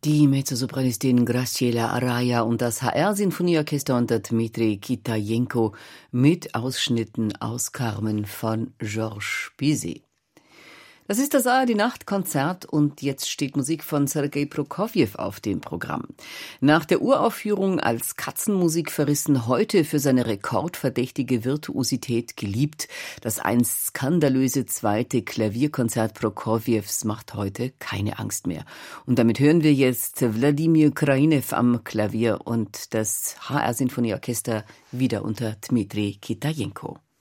Die Mezzosopranistin Graciela Araya und das HR-Sinfonieorchester unter Dmitri Kitajenko mit Ausschnitten aus Carmen von Georges Bizet. Das ist das ARD-Nachtkonzert und jetzt steht Musik von Sergei Prokofjew auf dem Programm. Nach der Uraufführung als Katzenmusik verrissen, heute für seine rekordverdächtige Virtuosität geliebt, das einst skandalöse zweite Klavierkonzert Prokofjews macht heute keine Angst mehr. Und damit hören wir jetzt Wladimir Krajinew am Klavier und das HR-Sinfonieorchester wieder unter Dmitri Kitajenko.